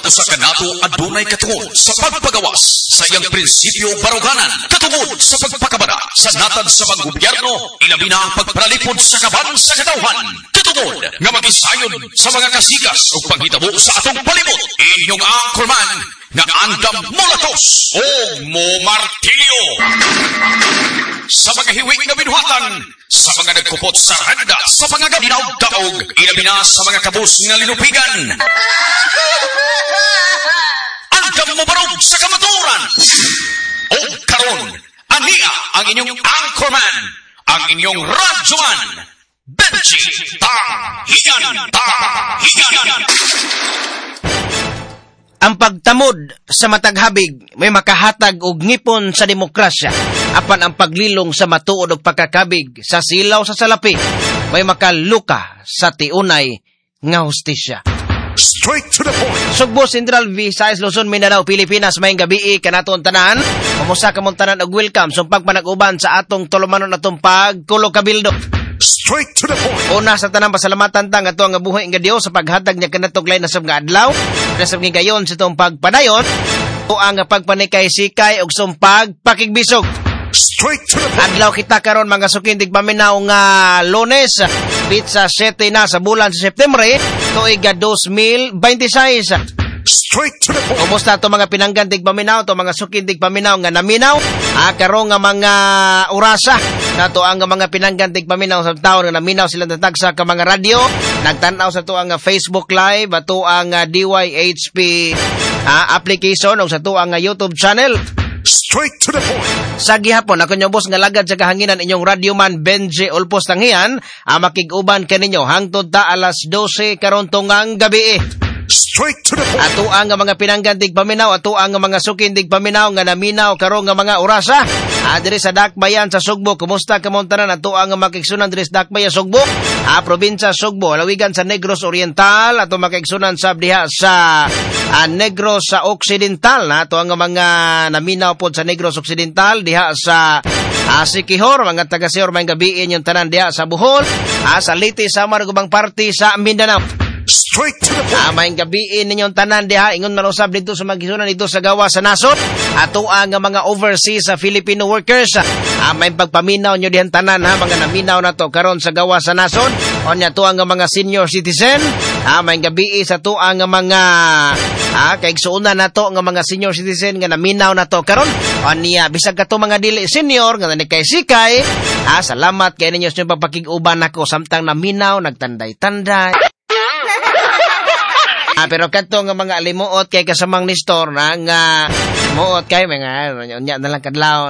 Matag usa ka nato adunay katungod sa pagpagawas sa iyang prinsipyo baruganan, katungod sa pagpakabada sa natad sa mga gobyerno, ilabi na ang pagparalipod sa kaban sa katawhan, katungod nga mag-isayon sa mga kasigas o panghitabo sa atong palibot. Inyong anchorman nga Andam Mulatos o Mo Martilyo. Sa mga hiwing na binuhatan, sa mga nagkupot sa handa, sa mga gabinaw-daog, ilabi na sa mga kabus nga linupigan. Andam mo barog sa kamaturan. O karon, ania ang inyong anchorman, ang inyong radyoman, Benji Tahigan. Ang pagtamod sa matag habig may makahatag og ngipon sa demokrasya, apan ang paglilong sa matuod og pagkakabig sa silaw sa salapi may makaluka sa tiunay nga hustisya. Straight to the point. Sugbo, Central, Visayas, Luzon, Mindanao, Pilipinas, mayong gabi kanaton tanan. Kumusta ka mong tanan og welcome sa pagpanag-uban sa atong tulumanon atong pagkulo kabildo. Straight to the point. Una sa tanang pasalamatan tang ato nga buhay nga Dios sa paghatag niya kanatog lay nasab nga adlaw. Nasab nga gayon sa itong pagpadayon o ang pagpanikay-sikay og sumpag pakigbisog. Straight to the point. Adlaw kita karon mga sukindig paminaw nga Lunes, pizza 7 na sa bulan sa September, tuig 2026. Straight to the point. Kumusta to mga pinanggantig paminaw, to mga sukindig paminaw nga naminaw, karon nga mga orasa nato ang mga pinanggantig paminaw sa taon nga naminaw sila tatagsa ka mga radyo, nagtan-aw sa to ang Facebook Live, ato ang DYHP application o sa to ang YouTube channel. Straight to the point. Sa gihapon, ako nyo boss nga lagad sa kahanginan inyong radyoman Benji Olpos Tanghian, makig-uban kaninyo hangtod ta alas 12 karon tungang gabi. Straight to the point. Ato ang mga pinanggantig paminaw, ato ang mga sukindig paminaw nga naminaw karon nga mga orasa. Diri sa Dakbayan sa Sugbo, kumusta ka mong tanan? Ato ang makigsunan diri sa Dakbayan Sugbo, probinsya Sugbo, lawigan sa Negros Oriental, ato makigsunan sa diha sa Negros sa Occidental, ato ang mga naminaw pod sa Negros Occidental diha sa Sikihor, mga taga Sikihor may gabiin yung tanan diha sa Bohol, sa Liti, Samar, gubang party sa Mindanao. Straight to the point. May gabiin ninyong tanan diha ingon manusab dito sa magisunan dito sa gawa sa nasod. Ato ang mga overseas sa Filipino workers. May pagpaminaw nyo dihan tanan mga naminaw na to karon sa gawa sa nasod. Onya to ang mga senior citizen. May gabi sa to ang mga kaigsuunan na to nga mga senior citizen nga naminaw na to karon. Onya bisag ka to mga dili senior nga nanikay-sikay. Salamat kay ninyo sa papakig-uban ako samtang naminaw nagtanday-tanday. Pero kanto nga mga alimuot kay kasamang ni store na nga muot kay mga nya na lang kadlaw.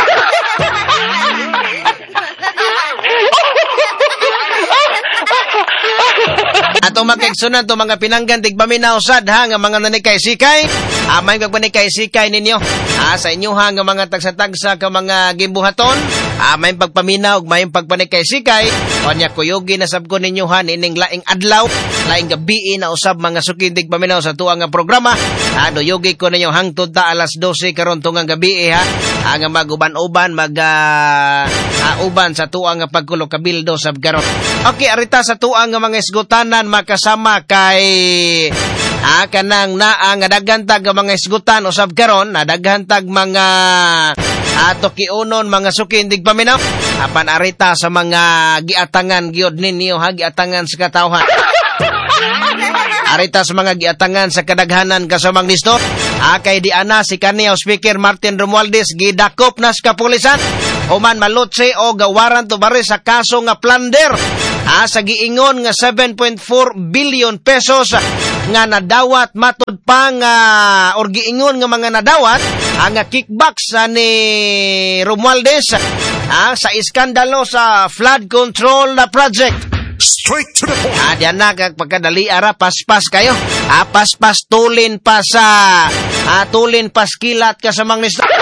Ato makigsunan to mga pinanggantig paminaw sad nga mga nanikay-sikay. May pagpanikay-sikay ninyo. Sa inyo nga mga tagsa-tagsa ka mga gimbuhaton. May pagpaminaw, may pagpanikay-sikay. Onya kuyogi na sab ko ninyo ining laing adlaw, laing gabi na usab mga sukindig paminaw sa tuang nga programa. Doyogi ko ninyo hangtod ta alas 12 karon tungang gabi nga maguban-uban uban sa tuang nga pagkulo kabildo sab karon. Okay, arita sa tuang nga mga isgutanan makasama kay kanang nga daghantag mga isgutan usab karon daghantag mga kiunon mga sukindig paminaw apan arita sa mga giatangan gyud ninyo giatangan sa katawhan. Arita sa mga giatangan sa kadaghanan kasamang listo kay di ana si kaniya Speaker Martin Romualdez gidakop na sa kapulisan human malutse o gawaran to bare sa kaso nga plunder sa giingon nga 7.4 billion pesos nga nadawat matud pa nga or giingon nga mga nadawat ang kickback sa ni Romualdez sa iskandalo sa flood control na project. Straight to the point. Diyan na pagkadali paspas kayo. Paspas tulin pa sa tulin pas kilat ka sa mga listo.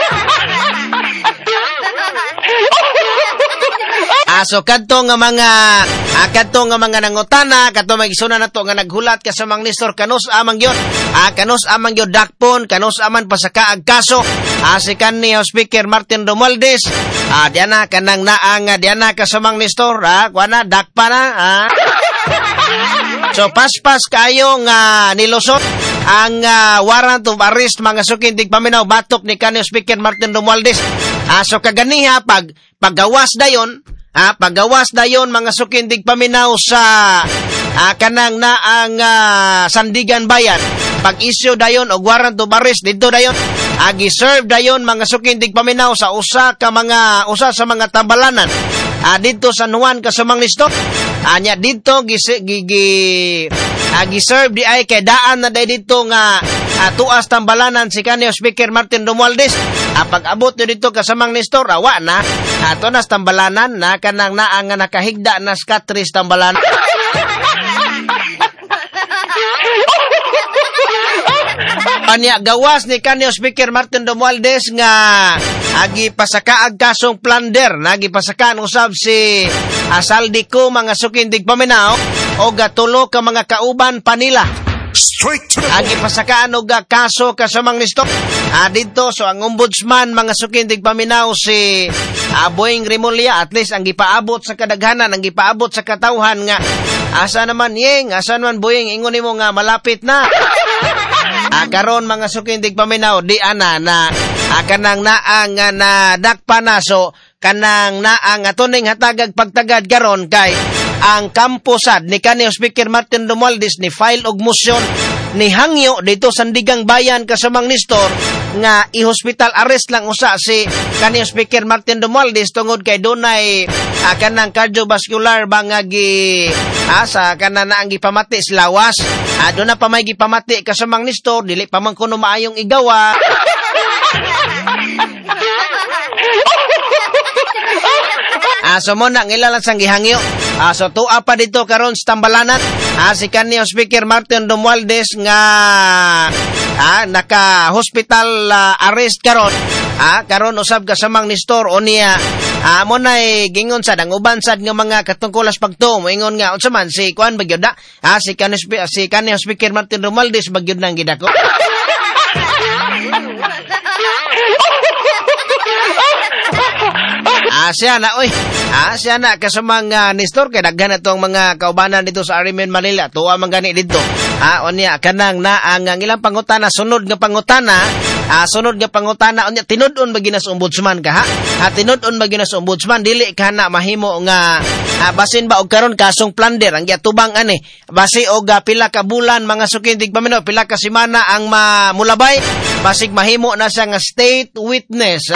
So kadto nga mga nangutana, kadto magisuna nato nga naghulat ka sa mga Nestor kanus amang yon. Kanus amang yon dakpon, kanus aman pa sa kaag kaso. Si kanhi Speaker Martin Romualdez. Diyan na kanang naang diyan na ka sa mga Nestor, kuana dakpa na. So paspas kayo nga nilusot ang warrant of arrest mga suking tigpaminaw batok ni kanhi Speaker Martin Romualdez. So kaganiha paggawas dayon mga suking tigpaminaw sa kanang na ang Sandigan Bayan, pag-issue dayon og warrant of arrest dito dayon gi-serve dayon mga suking tigpaminaw sa usa sa mga tambalanan dito sa San Juan Casamang Nistor. Anya dito gi-serve di ay kay daan na day dito nga tuas tambalanan si kanhi Speaker Martin Romualdez. Pag-abot nyo dito Casamang Nistor, awa na ato nas tambalanan na kanang naang nga nakahigda na skatris tambalanan. Anya gawas ni kanhi Speaker Martin Romualdez nga pasakaag kasong plunder, nagipasakaan usab si Saldico mga suking tigpaminaw o gatulo ka mga kauban panila. Pasakaan og kaso Casamang Nistor dito so ang ombudsman mga suking tigpaminaw si Boying Remulla at least ang gipaabot sa kadaghanan, ang gipaabot sa katawhan nga asa naman Boying ingon nimo nga malapit na. Karon mga suking tigpaminaw di ana na kanang naang na dakpa na so kanang naang atuning hatagag pagtagad karon kay ang kampusad ni kanhi Speaker Martin Romualdez ni file og motion ni hangyo dito sa Sandigan Bayan Casamang Nistor nga i-hospital arrest lang usa si kanhi Speaker Martin Romualdez tungod kay dunay kanang cardiovascular bangagi sa kanang naang gipamati sa lawas. Doon na pa may gipamati Casamang Nistor dili pa man kuno maayong igawa. So mo na ngilalan sang gihangyo. So tuwa pa dito karon sa tambalanan si kanhi Speaker Martin Romualdez nga naka-hospital arrest karon. Karon usab Casamang Nistor o niya mo nay gingon sad ang uban sad nga mga katungkulas pagtuo moingon nga unsa man si kuan bagyod da si kanhi Speaker Martin Romualdez bagyod nang gidako. Siya na Casamang Nistor kay daghan atong mga kaubanan dito sa Arimen Manila tuwa man gani dito. Unya kanang na ang ilang pangutana sunod nga pangutana unya tinud-on ba ginas ombudsman ka tinud-on ba ginas ombudsman dili ka na mahimo nga basin ba og karon kasong plunder ang giatubang ani basi og pila ka bulan mga suking tigpaminaw pila ka semana ang mulabay basig mahimo na siya nga state witness.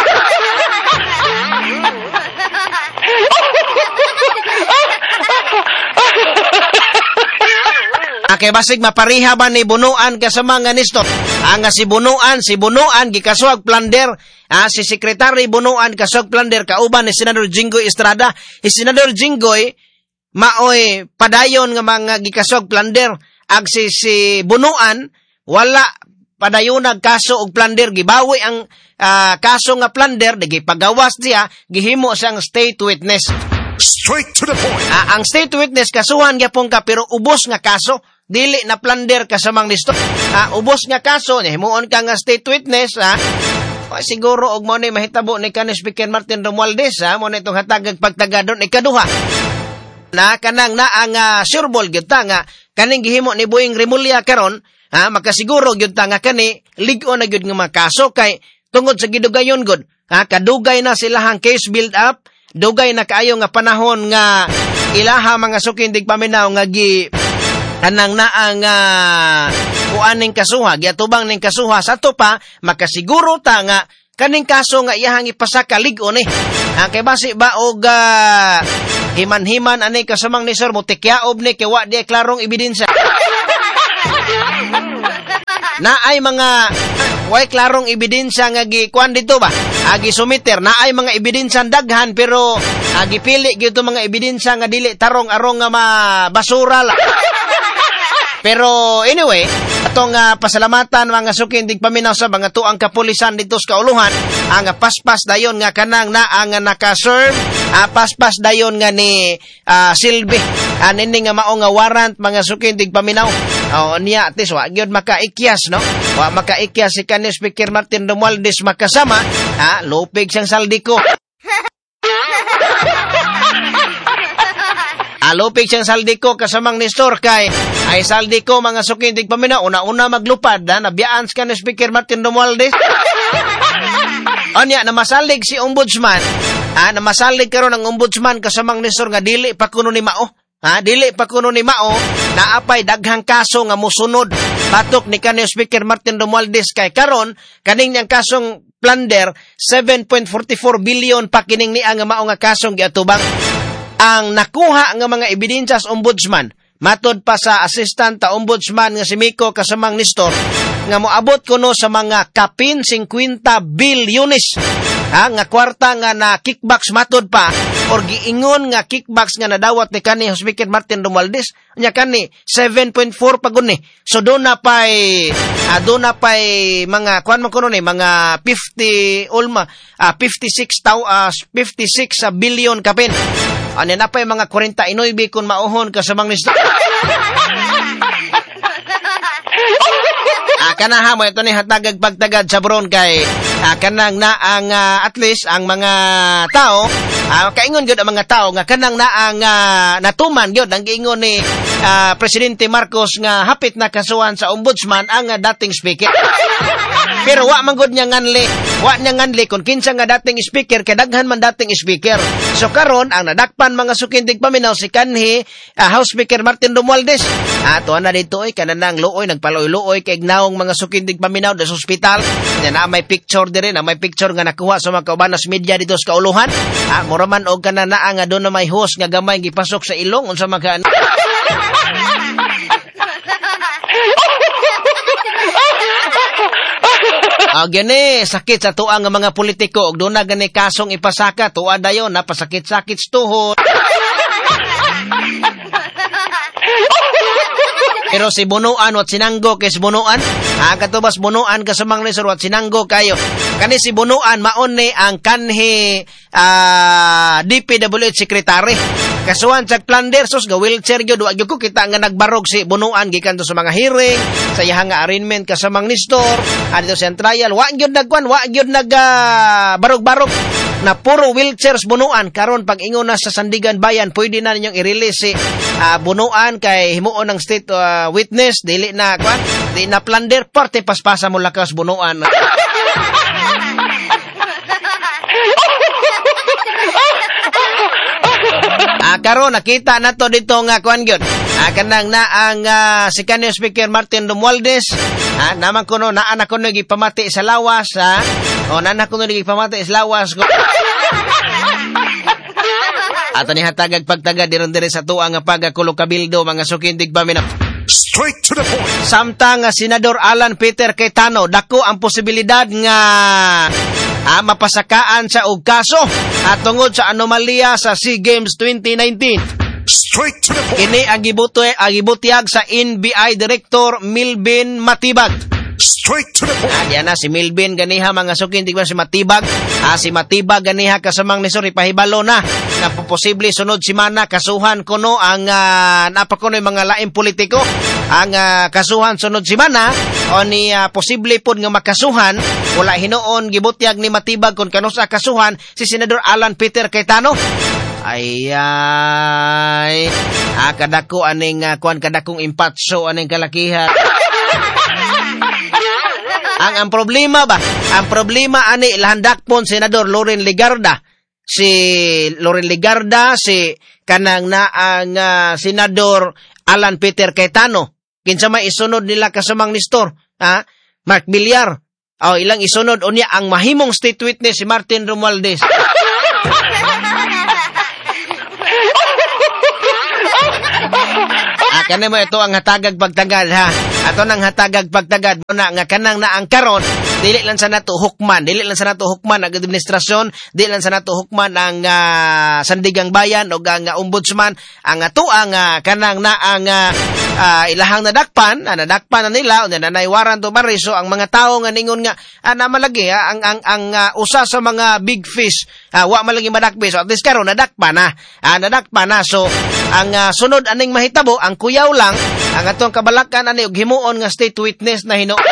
Kay basig mapariha ba ni Bunuan Casamang Nistor ang si Bunuan gikasuag plunder si Secretary Bunuan kasuag plunder kauban ni Senador Jinggoy Estrada. Senador Jinggoy maoy padayon nga mga gikasuag plunder si Bunuan wala padayon nagkaso og plunder gibawi ang kaso nga plunder gipagawas siya gihimo siyang state witness. Straight to the point. Ang state witness kasuhan gyapon ka pero ubos nga kaso dili na plunder Casamang Nistor. Ubos nga kaso himuon ka nga state witness siguro og mo ni mahitabo ni kanhi Speaker Martin Romualdez mo ni itong hatagag pagtagadon ikaduha na kanang na ang sureball gyud ta nga kaning gihimo ni Boying Remulla karon makasiguro gyud ta nga kani lig-on na gyud nga makaso kay tungod sa gidugayon gud kadugay na silahang case build up dugay na kaayo nga panahon nga ilaha mga suking tigpaminaw nga kanang naang kuaning kasuha giatubang ning kasuha sa to pa makasiguro ta nga kaning kaso nga iyahang ipasaka lig-on kay basi ba og himan-himan ani Casamang Nistor mo tikyaob ni kay wa di klarong ebidensya na ay mga way klarong ebidensya nga gikuan dito ba gisumiter na ay mga ebidensya daghan pero gipili gyud mga ebidensya nga dili tarong arong nga basura la. Pero anyway, atong pasalamatan mga suking tigpaminaw sa mga tuang kapulisan dito sa Kauluhan ang paspas dayon nga kanang na ang naka-serve paspas dayon nga ni Silvi nini nga mao nga warrant mga suking tigpaminaw niya at least wa gyud makaikyas no wa makaikyas si kanhi Speaker Martin Romualdez makasama lupig siyang Saldico. Alupig siyang saldi ko kasamang Nestor kay ay saldi ko mga sukindig paminaw una-una maglupad nabiyaan ka ni Speaker Martin Romualdez. Anya na masalig si ombudsman. Na masalig karon ang ombudsman kasamang Nestor nga dili pa kuno ni mao. Dili pa kuno ni mao na apay daghang kaso nga mosunod batok ni kanhi Speaker Martin Romualdez kay karon kaning niyang kasong plunder 7.44 billion pa kining niya nga mao nga kasong giatubang. Ang nakuha nga mga ebidensya sa ombudsman matod pa sa assistant ta ombudsman nga si Miko kasamang Nestor nga moabot kuno sa mga kapin 50 bilyones nga kwarta nga na kickbacks matod pa or giingon nga kickbacks nga nadawat ni kanhi Speaker Martin Romualdez nya kanhi 7.4 pagod ni so do na pay mga kuan man kuno ni mga 56 billion kapin ano na pay mga 49 kun mauhon kasamang Nestor. Kanaha mo ito ni hatagag pagtagad sa bron kay kanang na ang at least ang mga tao kaingon gyud ang mga tao nga kanang na ang natuman gyud ang giingon ni Presidente Marcos nga hapit na kasuhan sa ombudsman ang dating speaker. Pero wa man gud niya nganli kung kinsa nga dating speaker kay daghan man dating speaker. So karon ang nadakpan mga sukindig paminaw si kanhi House Speaker Martin Romualdez. Tuwa na dito kanang luoy nagpaloy-luoy kay gnaong mga sukindig paminaw sa ospital. Na may picture dire na may picture nga nakuha sa mga kaubanas media dito sa kauluhan. Mura man og kana naa nga doon na may hose nga gamay gipasok sa ilong unsa maka gani sakit sa tuang nga mga politiko og doon na gani kasong ipasaka tuwa dayon napasakit-sakit sa tuhod. Pero si Bunuan wat sinanggo kay si Bunuan katubas Bunuan kasamang Nestor wat sinanggo kayo kani si Bunuan maon ni ang kanhi DPWH secretary kasuhan sa plunder sus ga wheelchair gyud wa gyud ko kita nga nagbarog si Bunuan gikan to sa mga hearing sa iyang arraignment kasamang Nestor adto sa trial wa gyud barog-barog na puro wheelchairs Bunuan karon pag ingon na sa Sandigan Bayan pwede na ninyong i-release si Bunuan kay himuon ng state witness dili na plunder parte paspasa mo lakas Bunuan. Karon nakita nato dito nga kuan gyud kanang na ang si kanhi Speaker Martin Romualdez naman kuno naa kuno gipamati sa lawas nana kuno gipamati sa lawas ato ni hatagag pagtagad diron dire sa tuwa nga pagakulo kabildo mga sukindig paminaw. Straight to the point. Samtang Senador Alan Peter Cayetano dako ang posibilidad nga mapasakaan sa og kaso tungod sa anomalya sa SEA Games 2019. Straight to the point. Ini ang gibutiyag sa NBI Director Milben Matibag. Straight to the point. Diyan na si Milben ganiha mga sukin tigba si Matibag. Si Matibag ganiha kasamang Nestor ipahibalo na posible sunod semana kasuhan kuno ang napakuno mga laing politiko ang kasuhan sunod semana o ni posible pud nga makasuhan wala hinuon gibutyag ni Matibag kun kanus kasuhan si Senador Alan Peter Cayetano. Ayay kadako aning kuan kadakong impatso aning kalakihan. Ang problema ani lahandakpon Senador Loren Legarda si kanang na ang Senador Alan Peter Cayetano kinsa may isunod nila kasamang Nestor Mark Villar ilang isunod unya ang mahimong state witness si Martin Romualdez. Kanay mo ito ang hatagag pagtagad ato nang hatagag pagtagad mo na nga kanang na ang karon dili lang sa nato hukman ang administrasyon dili lang sa nato hukman ang Sandigang Bayan o ang ombudsman ang ato ang kanang na ang ilahang nadakpan na nila o nanaywaran to mariso ang mga tao nga ningon nga na malagi ang usa sa mga big fish wa malagi madakpi so at least karon nadakpan na so ang sunod aning mahitabo ang kuyaw lang ang atong kabalakan ani og himuon nga state witness na hino.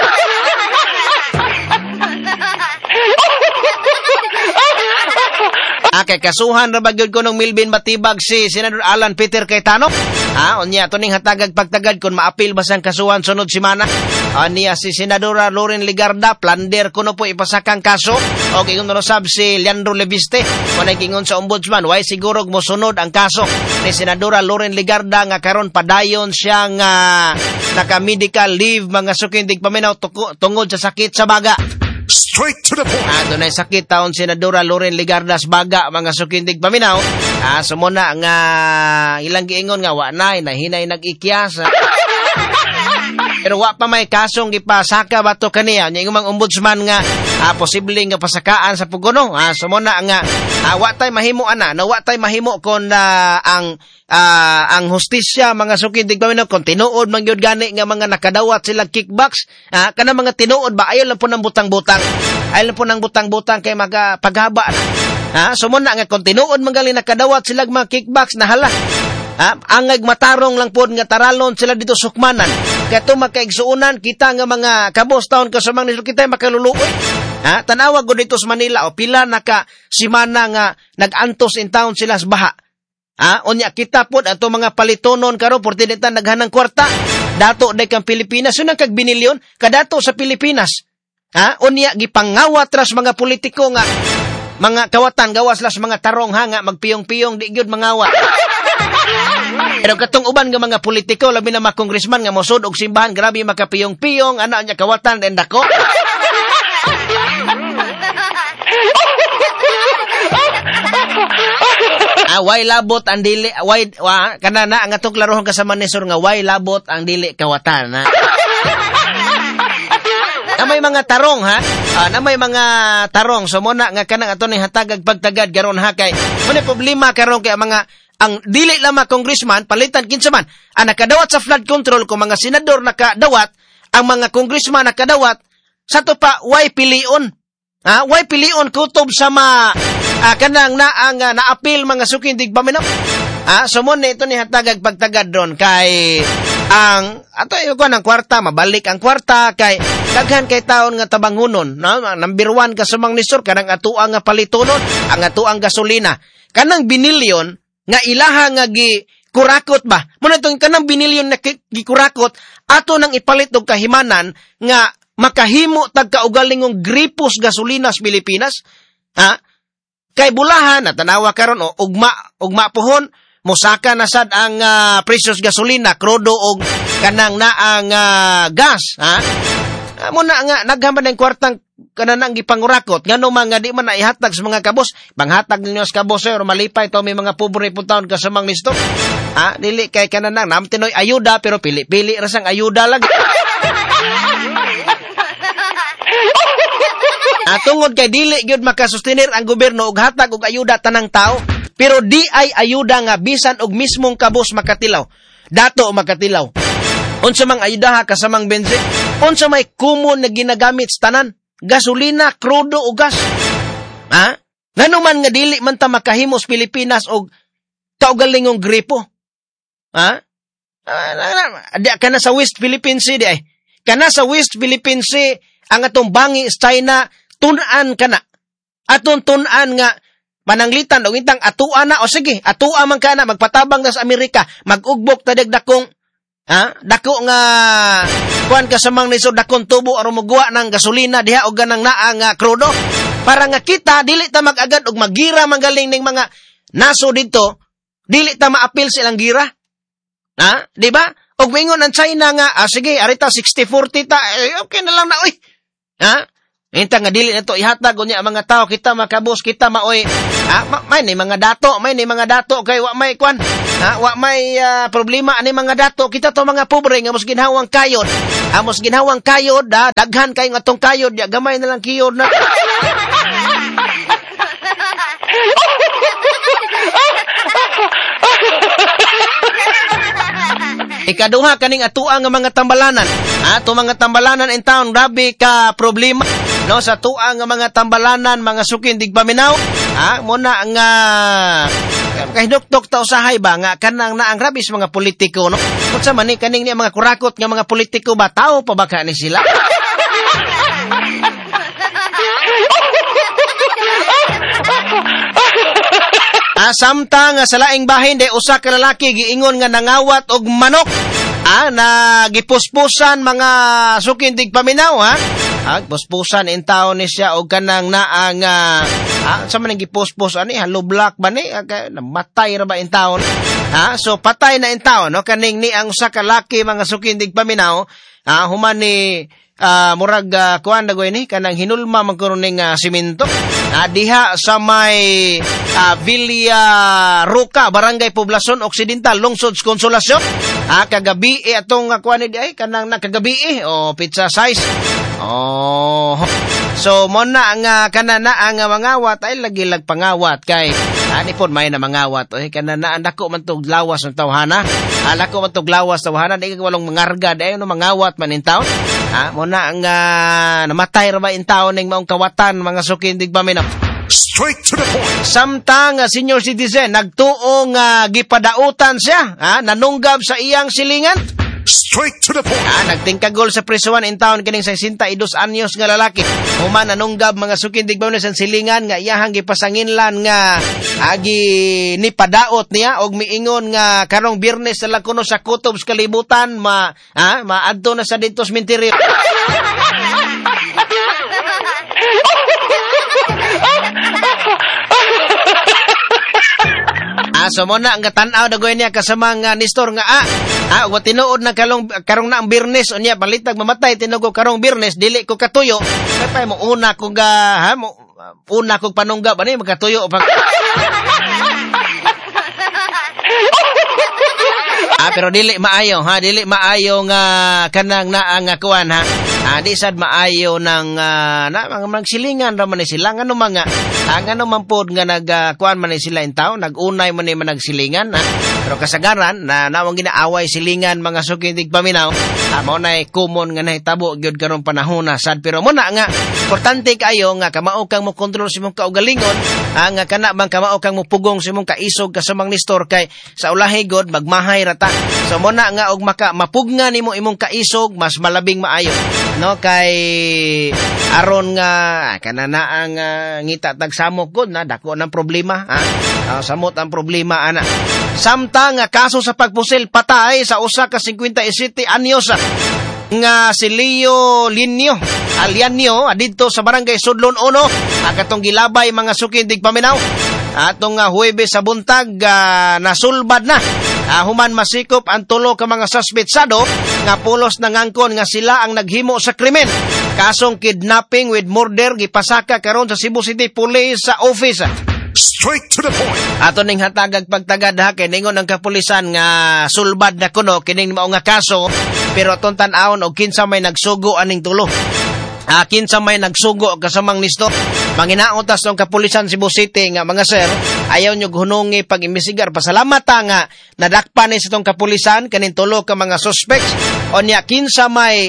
Kay kasuhan ra bagyod ko ng Milvin Matibag si Senador Alan Peter Cayetano. Unya to ning hatagag pagtagad kun maapil ba sang kasuhan sunod semana. Niya si Senadora Loren Legarda plander kuno po ipasakang kaso og ingon no sab si Leandro Leviste kunay gingon sa ombudsman way siguro mosunod ang kaso ni Senadora Loren Legarda nga karon padayon siya nga naka-medical leave mga sukindig paminaw tungod sa sakit sa baga. Straight to the point. Doon ay sakit taon Senadora Loren Legardas baga mga sukindig paminaw. Sumuna nga ilang giingon nga wa nay nahinay nag-ikyas. Pero wa pa may kasong gipasaka bato kaniya. Yung mga ombudsman nga posibleng nga pasakaan sa pugono. Sumuna nga wa tay mahimo ana. No, wa tay mahimo kon ang hustisya mga sukindig paminaw kon tinuod man gyud gani nga mga nakadawat sila kickbacks. Kana mga tinuod ba ayo lang po ng butang-butang. Ayo lang po ng butang-butang kay paghaba na. Sumuna nga kon tinuod man gali nakadawat sila mga kickbacks na hala. Angay matarong lang po nga taralon sila dito sukmanan. Kaya ito makaigsuunan kita nga mga kabos taon kasamang nito kita makaluluoy. Tanawa ko dito sa Manila o pila naka simana nga nag-antos in town sila sa baha. Unya kita po ato mga palitonon karo portinitan naghanang kwarta. Dato day kang Pilipinas yun ang kag binilyon kadato sa Pilipinas. Unya gipangawat ras mga politiko nga mga kawatan gawas las mga tarong nga magpiyong-piyong di gyud mangawat. Pero katong uban nga mga politiko labi na mga congressman nga mosud og simbahan grabe makapiyong-piyong ana nya kawatan den dako. Way labot ang dili kanana ang atong klarohon kasama ni Sir nga way labot ang dili kawatan na may mga tarong na may mga tarong so muna nga kanang ato ni hatagag pagtagad garon kay may problema karon kay mga ang dili lamang congressman palitan kinsa man ang nakadawat sa flood control kung mga senador nakadawat ang mga congressman nakadawat sa to pa way pilion way pilion kutob sa kanang ang naapil mga sukindig paminaw sumon ito ni hatagag pagtagad ron kay ang ato yung ko ng kwarta mabalik ang kwarta kay daghan kay taon nga tabangunon number 1 kasamang nisor kanang atuang nga palitonon ang atuang gasolina kanang binilyon nga ilaha nga gikurakot ba muna itong kanang binilyon na gikurakot ato nang ipalit og kahimanan nga makahimo tag kaugalingong gripos gasolina sa Pilipinas kay bulahan na tanawa karon ugma pohon mosaka na sad ang precious gasolina krudo og kanang naang gas muna nga naghaman ng kwartang kanang gipangurakot ngano mga di man naihatag sa mga kabos panghatag ninyo sa kabos or malipay to may mga pobre puntaon kasamang nisto dili kay kanang namtinoy ayuda pero pili-pili ra sang ayuda lagi tungod kay dili gyud makasustenir ang gobyerno og hatag og ayuda tanang tao pero di ay ayuda nga bisan og mismong kabos makatilaw dato makatilaw unsa mang ayuda kasamang bensin unsa may common na ginagamit sa tanan gasolina krudo o gas ngano man nga dili man ta makahimos Pilipinas og kaugalingong gripo kana sa West Philippine Sea di ay kana sa West Philippine Sea ang atong bangi sa China tunan kana aton tunan nga pananglitan og intang atuan na o sige atuan man kana magpatabang na sa Amerika magugbok ta dakong dako nga kuan kasamang niso dakong tubo aron mogwa ng gasolina diha og ganang naa nga krudo para nga kita dili ta magagad og magira manggaling ning mga naso dito dili ta maapil silang gira di ba og wingon ang China nga sige arita 60-40 ta okay na lang na oy Inta nga dili nito ihatag unya ang mga tao kita makabos kita maoy may ni mga dato kay wa may kwan wa may problema ani mga dato kita to mga pobre nga mos ginhawang kayod daghan kay nga tong kayod ya gamay na lang kiyod na Ikaduha kaning atuang nga mga tambalanan. Ato mga tambalanan in town grabe ka problema no sa tuang nga mga tambalanan mga sukin digpaminaw. Muna nga kahidok-dok ta usahay ba nga kanang naang rabis mga politiko no. Unsa man ni kaning niya mga kurakot nga mga politiko ba tao pa ba ka ni sila? Samtang sa laing bahin de usa ka lalaki giingon nga nangawat og manok. Na gipuspusan mga sukindig paminaw puspusan in taon ni siya og kanang naang sa man gipuspus ani halublock ba ni namatay ra ba in taon. So patay na in taon no kaning ni ang usa ka lalaki mga sukindig paminaw human ni murag kuan dagoy ni kanang hinulma magkuruning simento diha sa may Villa Roca, Barangay Poblacion Occidental, Lungsod Consolacion. Kagabi atong kuan ni ay kanang nakagabi pizza size. So mo na ang kanana ang mangawat ay lagi pangawat kay ani pod may na mangawat kanana andako man tog lawas ng tawhana. Alako man tog lawas tawhana di walong mangarga di no mangawat man in taon. Mo na ang namatay ra ba in taon ning maong kawatan mga sukindig paminaw. Straight to the point. Samtang senior citizen nagtuong gipadautan siya, nanunggab sa iyang silingan. Straight to the point. Nagtingkagol sa prisuan in town kining 62 anyos nga lalaki. Human nanunggab mga sukindig paminaw sa silingan nga iyahang gipasanginlan nga agi ni padaot niya og miingon nga karong Biyernes sa kuno sa kutob sa kalibutan maadto na sa dito cemetery. So mo na ang tanaw dagoy niya kasama nga Nestor nga wa tinuod na karong na ang Biyernes unya balitag mamatay tinugo karong Biyernes dili ko katuyo kay mo una ko una ko panunggab ani magkatuyo pa. Pero dili maayo nga kanang naang kuan di sad maayo ng mga magsilingan ra man ni sila ngano mga ngano man pod nga nagkuan man ni sila in taon nagunay man ni managsilingan pero kasagaran na nawang ginaaway silingan mga sukindig paminaw mao nay common nga nahitabo gyud karong panahon sad pero mo na nga importante kayo nga kamao kang mo kontrol sa imong kaugalingon nga kana bang kamao kang mo pugong sa imong kaisog kasamang Nestor kay sa ulahi god magmahay rata. So mo na nga og mapugna nimo imong kaisog mas malabing maayo no kay aron nga kanana ang ngita tagsamok gud na dako ng problema samot ang problema ana. Samtang kaso sa pagpusil patay sa usa ka 57 anyos nga si Leo Linio Alianio adito sa barangay Sudlon 1 katong gilabay mga sukindig paminaw atong Huwebes sa buntag nasulbad na human masikop ang tulo ka mga suspetsado nga pulos nangangkon nga sila ang naghimo sa krimen. Kasong kidnapping with murder gipasaka karon sa Cebu City Police sa office. Straight to the point. Ato ning hatagag pagtagad kay ningon ang kapulisan nga sulbad na kuno kining mao nga kaso pero atong tan-awon og kinsa may nagsugo aning tulo. Kinsa may nagsugo kasamang Nestor. Manginaotas ng kapulisan Cebu City nga mga sir, ayaw nyo hunungi pag-imbisigar. Pasalamat nga nadakpan ni sa itong kapulisan kanin tulo ka mga suspects. O niya kinsa may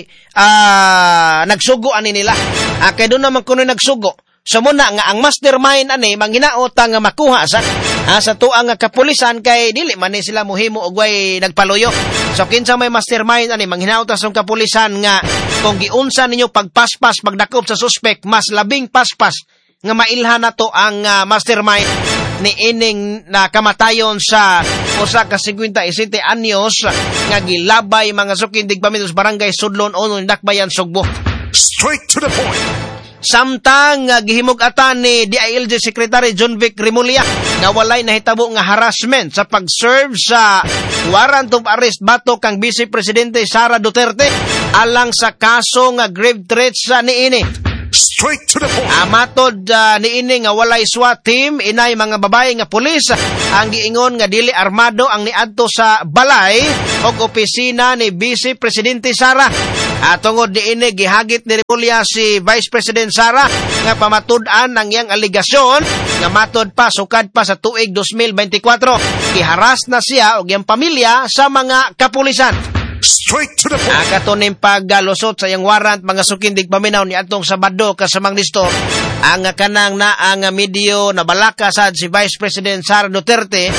nagsugo ani nila. Kaya doon naman kuno nagsugo. So muna nga ang mastermind ani manginaot nga makuha sa tuang nga kapulisan kay dili man ni sila muhimo og way nagpaluyo. So kinsa may mastermind ani manghinaot sa kapulisan nga kung giunsa ninyo pagpaspas pagdakop sa suspect mas labing paspas nga mailhan nato ang mastermind ni ining na kamatayon sa usa ka 57 anyos nga gilabay mga sukindig paminaw sa barangay Sudlon 1 Dakbayan Sugbo. Straight to the point. Samtang gihimug-atan ni DILG Secretary John Vic Remulla nga walay nahitabo nga harassment sa pag-serve sa warrant of arrest batok kang Vice Presidente Sara Duterte alang sa kaso nga grave threats sa niini. Straight to the point. Matod niini nga walay SWAT team inay mga babae nga pulis ang giingon nga dili armado ang niadto sa balay og opisina ni Vice Presidente Sara. Tungod diini gihagit ni Remulla si Vice President Sara nga pamatud-an ang iyang aligasyon nga matod pa sukad pa sa tuig 2024 giharas na siya og iyang pamilya sa mga kapulisan. Straight to the point. Katuning paggalusot sa iyang warrant mga sukindig paminaw ni atong Sabado kasamang Nestor ang kanang na ang medyo nabalaka sad si Vice President Sara Duterte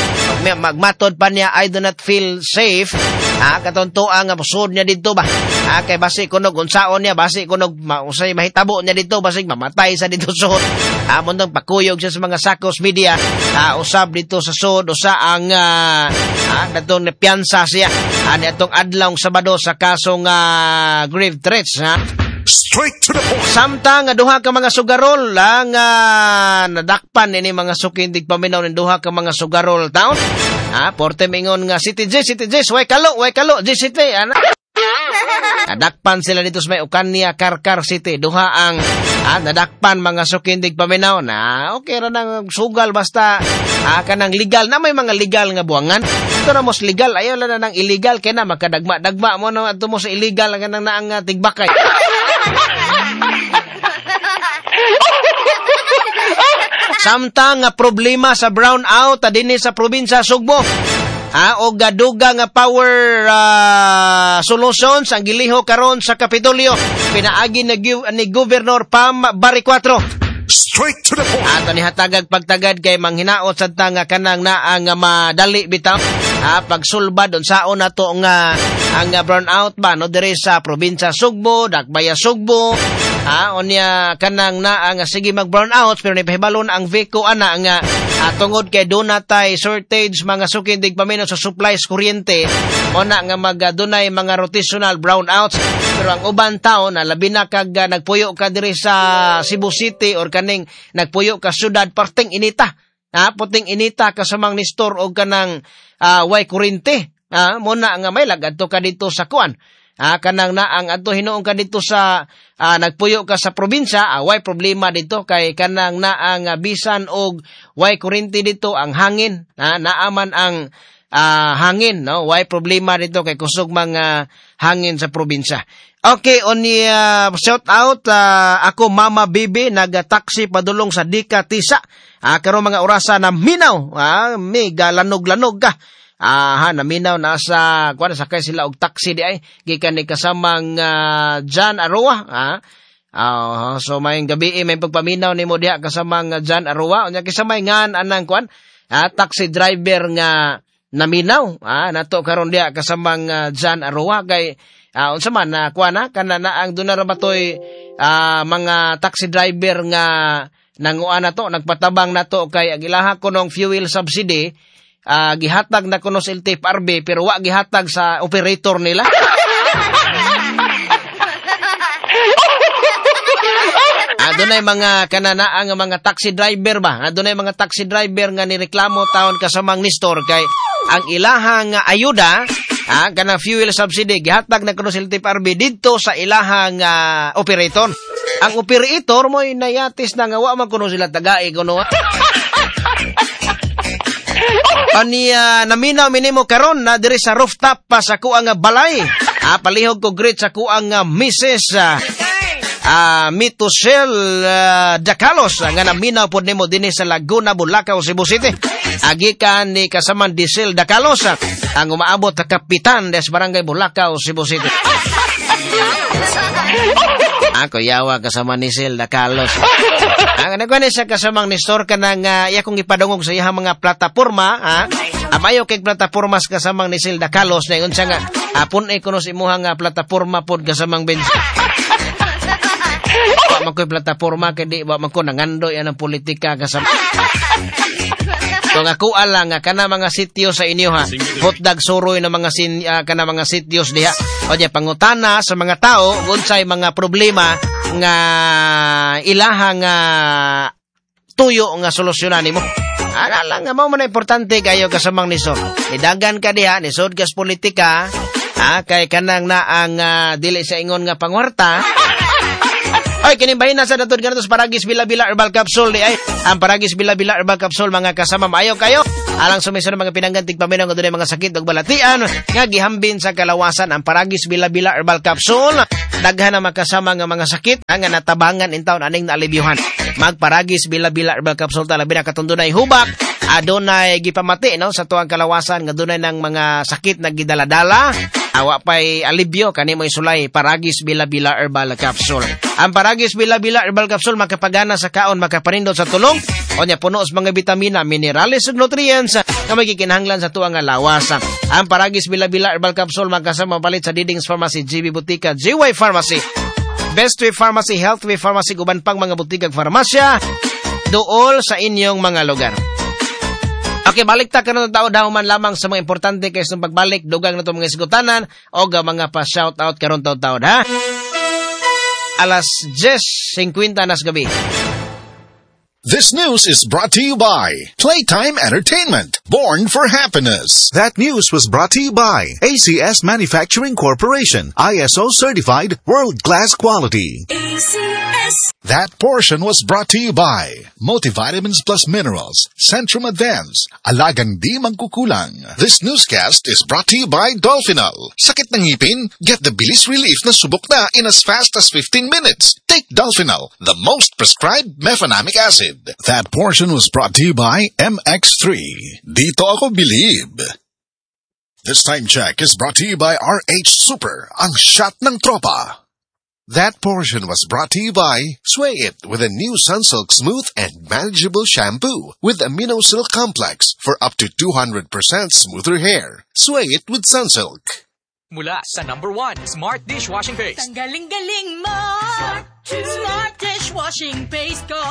magmatod pa niya, I do not feel safe. Katontoan nga musod niya dito ba? Kay basi kunog unsaon niya, basi kunog usay mahitabo niya dito, basi mamatay sa dito suod. Mundang pakuyog siya sa mga sakos media. Usab dito sa suod, usa ang datong napiyansa siya. Atong adlaw Sabado sa kasong grave threats, Straight to the point. Samtang duha ka mga sugarol lang nadakpan ini mga sukindig paminaw ng duha ka mga sugarol taon. Porte mingon nga City J, way kalo, G-City, nadakpan sila dito sa may Ukania, Karkar City. Duha ang nadakpan mga sukindig paminaw na okay ra nang sugal basta kanang legal na may mga legal nga buwangan. Ito na mos legal, ayaw lang na ng illegal kaya na makadagma mo na ito mo sa illegal nga nang naang tigbakay. Samtang problema sa brownout dinhi sa probinsya Sugbo. O gaduga nga power solutions ang giliho karon sa Kapitolyo. Pinaagi ni Governor Pam Baricuatro. Straight to the point. Ato ni hatagag pagtagad kay manghinaot sa tanga kanang naang madali bitaw. Pagsulbad unsaon nato nga ang brownout ba no diri sa probinsya Sugbo, Dakbaya Sugbo. Onya kanang naang sige mag-brownout pero napahibalon ang VECO ana nga tungod kay dunay shortage mga sukindig paminaw sa supplies kuryente. Ona nga magdunay mga rotational brownouts pero ang uban taon labi na kag nagpuyo ka diri sa Cebu City or kaning nagpuyo ka syudad parteng inita. Puting inita kasamang nistor og kanang way kuryente. Muna nga may lagadto ka dito sa kuan. Kanang naang adto hinuon ka dito sa nagpuyo ka sa probinsya, way problema dito kay kanang naang bisan og way kuryente dito ang hangin. Naaman ang hangin, no? Way problema dito kay kusog mga hangin sa probinsya. Okay, shout out ako Mama Bibi nagataksi padulong sa Dika Tisa. Karon mga orasa na minaw, mega lanog-lanog ka. Naminaw na sa sakay sila og taxi di ay gikan ni kasamang John Arroa. So may gabi may pagpaminaw nimo diha kasamang John Arroa. Unya kisamay ngan anang taxi driver nga naminaw. Nato karon diha kasamang John Arroa kay unsa man kana na ang dunar batoy mga taxi driver nga nanguan nato nagpatabang nato kay agilaha kunong fuel subsidy. Gihatag na kuno sa LTFRB pero wa gihatag sa operator nila. Adunay mga kananaang mga taxi driver ba? Adunay mga taxi driver nga nireklamo taon kasamang nistor kay ang ilahang ayuda kana fuel subsidy gihatag na kuno sa LTFRB didto sa ilahang operator. Ang operator mo'y nayatis na nga wa man kuno sila tagai kuno. Naminaw minimo karon na diri sa rooftop pa sa kuang balay. Palihog ko greet sa kuang Mrs. Mitusel Dacalos nga naminaw pod nimo dinhi sa Laguna, Bulacau, Cebu City. Agikan ni kasaman Diesel Dacalos ang umaabot sa kapitan des barangay Bulacau, Cebu City. Ako yawa kasama ni Diesel Dacalos. Ang nagkuhan siya kasamang nistor ka ng kung ipadungog sa iyang mga plataforma, mayo kay plataformas kasamang ni Diesel Dacalos na yun siya nga, apon ay kuno sa imuhang plataforma pod kasamang bench. Wa man ko'y plataforma, kaya di wa man ko nangando yan ang politika kasama. So nga ko alang kana mga sityo sa inyo hotdag suroy na mga kana mga sityos diha. O diya pangutana sa mga tao unsay mga problema nga ilahang tuyo nga solusyonan nimo. Lang nga mao man importante kayo kasamang nisod. Nidagan ka diha nisod kas politika kay kanang na ang dili sa ingon nga pangwarta. Ay, kinibahin na sa datod ganito sa Paragis Bila-Bila Herbal Capsule. Ay, ang Paragis Bila-Bila Herbal Capsule, mga kasama, maayo kayo. Alang sumisunod mga pinanggantig paminaw nga doon mga sakit o balatian. Nga gihambin sa kalawasan ang Paragis Bila-Bila Herbal Capsule. Daghan na makasama nga mga sakit nga natabangan in taon aning naalibyuhan. Magparagis Bila-Bila Herbal Capsule talabi na katundunay hubak. Adunay gipamati no sa tuwang kalawasan nga dunay ng mga sakit na gidaladala. Awa pa'y alibyo, kanimo isulay, Paragis Bila-Bila Herbal Capsule. Ang Paragis Bila-Bila Herbal Capsule makapagana sa kaon, makaparindot sa tulong, O niya puno sa mga vitamina, minerales ug nutrients nga magikinahanglan sa tuang nga lawas. Ang Paragis Bila-Bila Herbal Capsule magkasama palit sa Diding's Pharmacy, GB Butika, GY Pharmacy, Best Way Pharmacy, Health Way Pharmacy, uban pang mga butikag farmasya dool sa inyong mga lugar. Okay, balik ta karon tao daw man lamang sa mga importante kay sa pagbalik dugang nato mga isgutanan o mga pa shout out karon taw-taw ha. Alas 10:50 nas gabi. This news is brought to you by Playtime Entertainment, born for happiness. That news was brought to you by ACS Manufacturing Corporation, ISO certified, world-class quality. ACS. That portion was brought to you by Multivitamins Plus Minerals, Centrum Advance, Alagang Di Magkukulang. This newscast is brought to you by Dolphinal. Sakit ng ngipin? Get the bilis relief na subok na in as fast as 15 minutes. Take Dolphinal, the most prescribed mefenamic acid. That portion was brought to you by MX3. Dito ako believe. This time check is brought to you by RH Super, ang shot ng tropa. That portion was brought to you by Sway It with a new Sunsilk Smooth and Manageable Shampoo with Amino Silk Complex for up to 200% smoother hair. Sway It with Sunsilk. Mula sa number 1, Smart Dishwashing Paste. Tanggaling-galing mo. Smart Dishwashing Paste ko.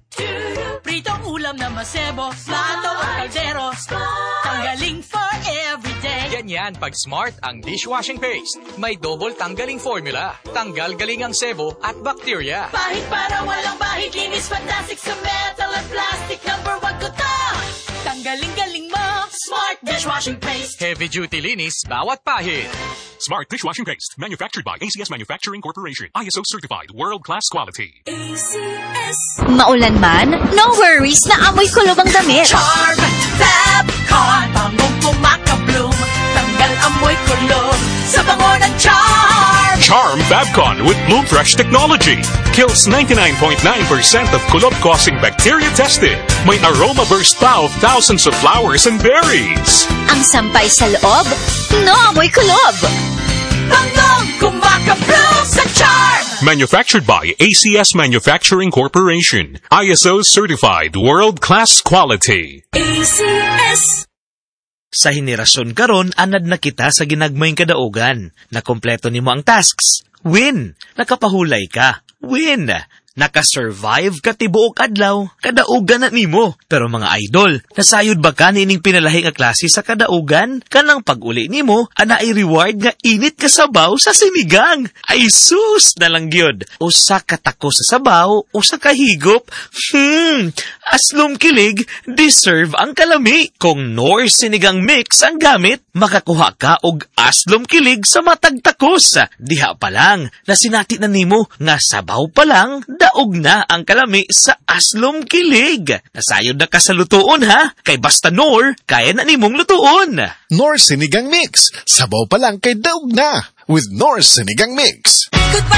Pritong ulam na masebo, plato at kaldero. Tanggaling for everyday. Ganyan pag Smart ang dishwashing paste. May double tanggaling formula. Tanggal galing ang sebo at bacteria. Pahit para walang bahid, linis fantastic sa metal at plastic. Number 1 ko to. Tanggaling-galing mo. Smart Dishwashing Paste. Heavy duty linis, bawat pahid. Smart Dishwashing Paste, manufactured by ACS Manufacturing Corporation. ISO certified, world-class quality. ACS. Maulan man, no worries na amoy kulob ang damit. Charm Fabcon. Bangong kumakabloom. Tanggal amoy kulob sa bango ng Charm. Charm Fabcon with Bloom Fresh technology. Kills 99.9% of kulob-causing bacteria tested. May aroma burst pa of thousands of flowers and berries. Ang sampay sa loob, no amoy kulob. Bangong kumakabloom sa Charm. Manufactured by ACS Manufacturing Corporation. ISO certified, world-class quality. ACS. Sa henerasyon karon, anad na kita sa ginagmayng kadaugan. Nakompleto nimo ang tasks. Win! Nakapahulay ka. Win! Nakasurvive ka tibuok adlaw. Kadaugan na nimo. Pero mga idol, nasayod ba ka nining pinalahi nga klase sa kadaugan? Kanang pag-uli nimo, ana ay reward nga init ka sabaw sa sinigang. Ay sus na lang gyud. Usa ka tako sa sabaw, usa ka higop. Aslom kilig, deserve ang kalami. Kung Nor sinigang mix ang gamit, makakuha ka og aslom kilig sa matag takos. Diha pa lang, nasinati na nimo nga sabaw pa lang, daog na ang kalami sa aslom kilig. Nasayod na ka sa lutuon ha, kay basta Nor, kaya na nimong lutuon. Nor Sinigang Mix. Sabaw pa lang kay daog na with Nor Sinigang Mix. Goodbye